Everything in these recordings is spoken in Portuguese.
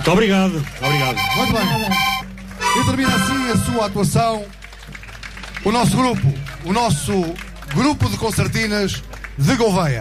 Muito obrigado. Obrigado. Muito bem. E termina assim a sua atuação o nosso grupo de concertinas de Gouveia.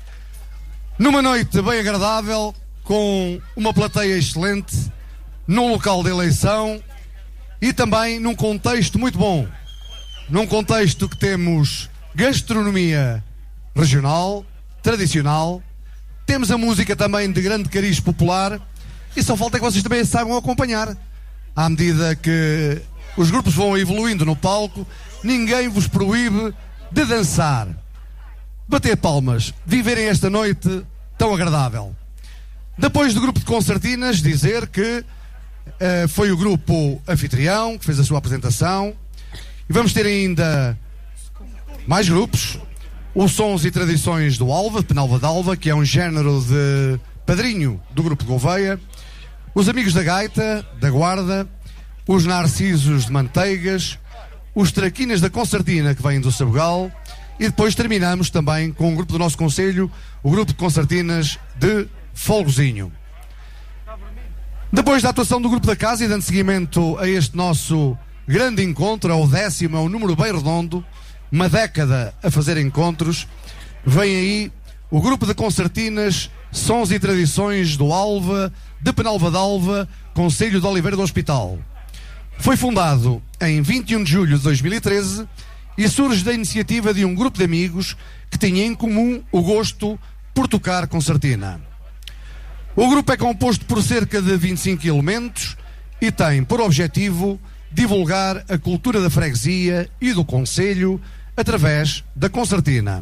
Numa noite bem agradável, com uma plateia excelente, num local de eleição e também num contexto muito bom. Num contexto que temos gastronomia regional, tradicional, temos a música também de grande cariz popular e só falta que vocês também saibam acompanhar. À medida que os grupos vão evoluindo no palco, ninguém vos proíbe de dançar, bater palmas, viverem esta noite tão agradável. Depois do grupo de concertinas, dizer que foi o grupo anfitrião que fez a sua apresentação e vamos ter ainda mais grupos. Os Sons e Tradições do Alva, de Penalva d'Alva, que é um género de padrinho do grupo de Gouveia. Os Amigos da Gaita, da Guarda. Os Narcisos de Manteigas. Os Traquinas da Concertina, que vêm do Sabugal. E depois terminamos também com o grupo do nosso concelho, o grupo de concertinas de Folgozinho. Depois da atuação do grupo da casa e dando seguimento a este nosso grande encontro, é o 10º, é um número bem redondo, uma década a fazer encontros, vem aí o grupo de concertinas Sons e Tradições do Alva, de Penalva d'Alva, Concelho de Oliveira do Hospital. Foi fundado em 21 de julho de 2013 e surge da iniciativa de um grupo de amigos que tinha em comum o gosto por tocar concertina. O grupo é composto por cerca de 25 elementos e tem por objetivo divulgar a cultura da freguesia e do concelho através da concertina.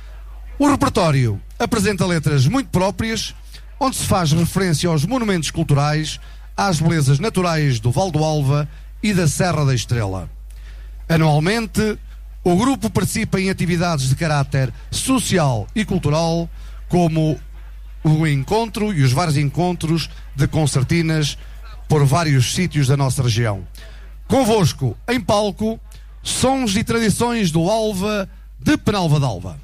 O repertório apresenta letras muito próprias, onde se faz referência aos monumentos culturais, às belezas naturais do Val do Alva e da Serra da Estrela. Anualmente, o grupo participa em atividades de caráter social e cultural, como o encontro e os vários encontros de concertinas por vários sítios da nossa região. Convosco, em palco, Sons e Tradições do Alva, de Penalva d'Alva.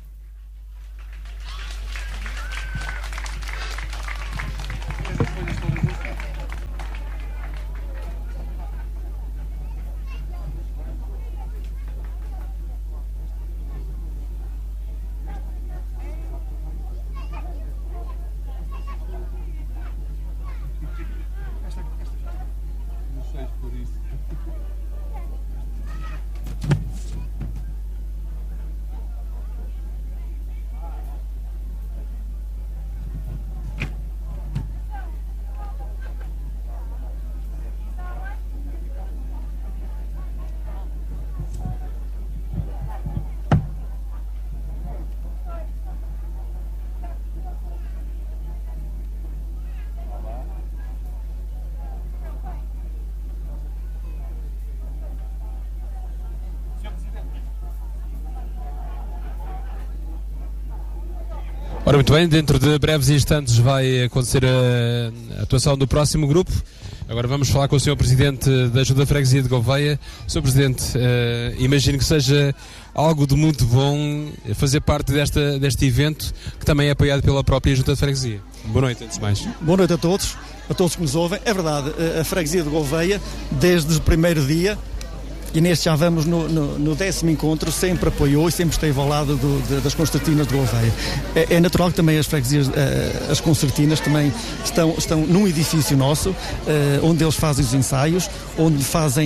Ora, muito bem, dentro de breves instantes vai acontecer a atuação do próximo grupo. Agora vamos falar com o Sr. Presidente da Junta de Freguesia de Gouveia. Sr. Presidente, imagino que seja algo de muito bom fazer parte deste evento, que também é apoiado pela própria Junta de Freguesia. Boa noite, antes de mais. Boa noite a todos que nos ouvem. É verdade, a Freguesia de Gouveia, desde o primeiro dia, e neste já vamos no 10º encontro, sempre apoiou e sempre esteve ao lado das concertinas de Gouveia. É natural que também as freguesias, as concertinas também estão num edifício nosso, onde eles fazem os ensaios, onde fazem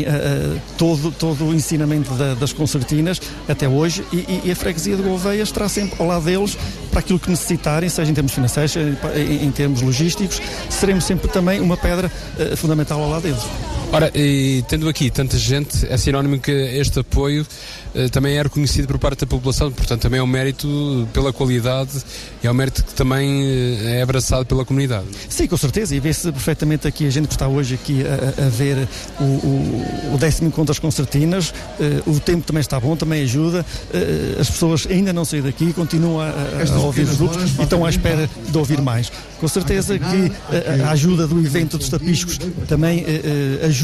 todo o ensinamento das concertinas até hoje, e a freguesia de Gouveia estará sempre ao lado deles para aquilo que necessitarem, seja em termos financeiros, em termos logísticos. Seremos sempre também uma pedra fundamental ao lado deles. Ora, e tendo aqui tanta gente, é sinónimo que este apoio também é reconhecido por parte da população, portanto também é um mérito pela qualidade e é um mérito que também é abraçado pela comunidade. Sim, com certeza, e vê-se perfeitamente aqui a gente que está hoje aqui a ver o 10º encontro das concertinas. O tempo também está bom, também ajuda, as pessoas ainda não saíram daqui, continuam a ouvir os grupos e estão à espera de ouvir mais. Com certeza que a ajuda do evento dos tapiscos também ajuda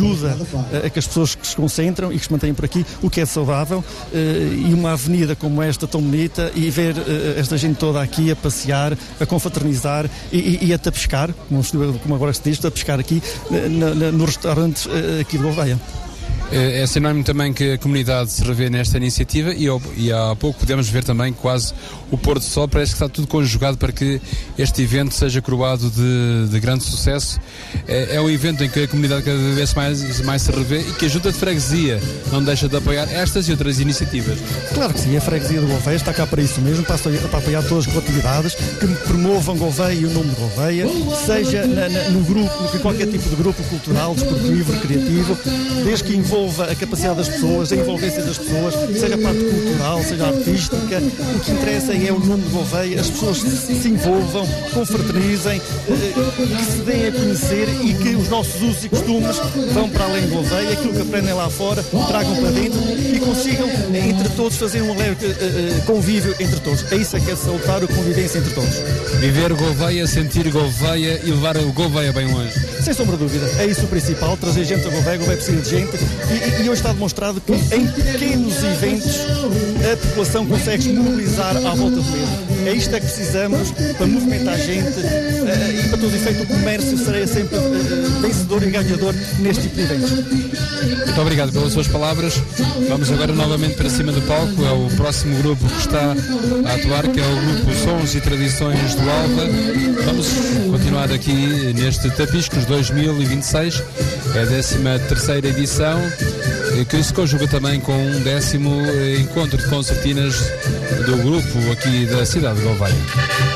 ajuda a que as pessoas que se concentram e que se mantêm por aqui, o que é saudável, e uma avenida como esta tão bonita, e ver esta gente toda aqui a passear, a confraternizar e até pescar, como agora se diz, a pescar aqui no restaurante aqui de Gouveia. É sinónimo também que a comunidade se revê nesta iniciativa e há pouco podemos ver também quase o pôr do sol. Parece que está tudo conjugado para que este evento seja coroado de grande sucesso. É um evento em que a comunidade cada vez mais se revê e que a Junta de Freguesia não deixa de apoiar estas e outras iniciativas. Claro que sim, a Freguesia de Gouveia está cá para isso mesmo, para apoiar todas as atividades que promovam Gouveia e o nome de Gouveia, seja no grupo, qualquer tipo de grupo cultural, desportivo, recreativo, desde que envolva a capacidade das pessoas, a envolvência das pessoas, seja a parte cultural, seja artística. O que interessa é o nome de Gouveia, as pessoas se envolvam, confraternizem, que se deem a conhecer e que os nossos usos e costumes vão para além de Gouveia, aquilo que aprendem lá fora, tragam para dentro e consigam, entre todos, fazer um leve convívio entre todos. É isso que é salutar a convivência entre todos. Viver Gouveia, sentir Gouveia e levar o Gouveia bem longe. Sem sombra de dúvida, é isso o principal, trazer gente a Gouveia precisa de gente e hoje está demonstrado que em pequenos eventos a população consegue se mobilizar à volta do mesmo. É isto que precisamos para movimentar a gente e para todo efeito o comércio será sempre vencedor e ganhador neste tipo de eventos. Muito obrigado pelas suas palavras. Vamos agora novamente para cima do palco. É o próximo grupo que está a atuar, que é o grupo Sons e Tradições do Alva. Vamos continuar aqui neste Tapiscos 2026, é a 13ª edição, que se conjuga também com um 10º encontro de concertinas do grupo aqui da cidade de Gouveia.